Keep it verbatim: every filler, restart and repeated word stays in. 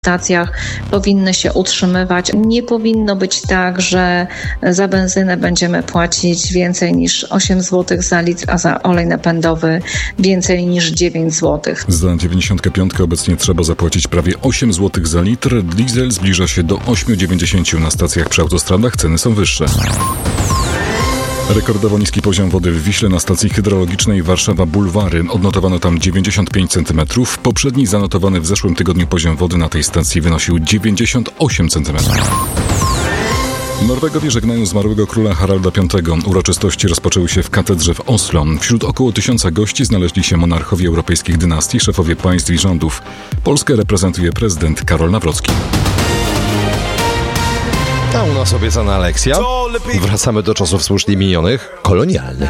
stacjach powinny się utrzymywać. Nie powinno być tak, że za benzynę będziemy płacić więcej niż osiem złotych za litr, a za olej napędowy więcej niż dziewięć złotych. Za dziewięćdziesiątkę piątkę obecnie trzeba zapłacić prawie osiem złotych za litr. Diesel zbliża się do osiem dziewięćdziesiąt. Na stacjach przy autostradach ceny są wyższe. Rekordowo niski poziom wody w Wiśle na stacji hydrologicznej Warszawa Bulwary. Odnotowano tam dziewięćdziesiąt pięć centymetrów. Poprzedni zanotowany w zeszłym tygodniu poziom wody na tej stacji wynosił dziewięćdziesiąt osiem centymetrów. Norwegowie żegnają zmarłego króla Haralda piątego. Uroczystości rozpoczęły się w katedrze w Oslo. Wśród około tysiąca gości znaleźli się monarchowie europejskich dynastii, szefowie państw i rządów. Polskę reprezentuje prezydent Karol Nawrocki. A u nas obiecana lekcja. Wracamy do czasów słusznie minionych, kolonialnych.